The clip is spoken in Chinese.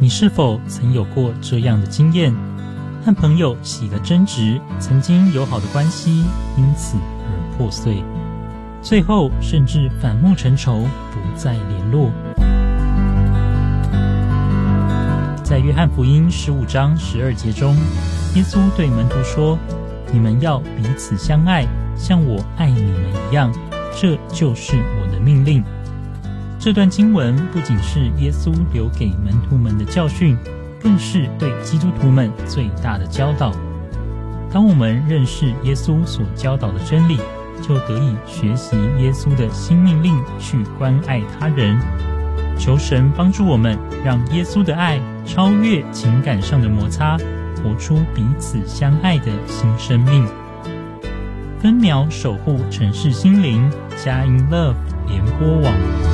是否曾有过这样的经验？和朋友起了争执，曾经友好的关系因此而破碎，最后甚至反目成仇，不再联络。在约翰福音15章12节中，耶稣对门徒说：你们要彼此相爱，像我爱你们一样，这就是我的命令。这段经文不仅是耶稣留给门徒们的教训，更是对基督徒们最大的教导。当我们认识耶稣所教导的真理，就得以学习耶稣的新命令，去关爱他人。求神帮助我们，让耶稣的爱超越情感上的摩擦，活出彼此相爱的新生命。分秒守护城市心灵，佳音 Love 联播网。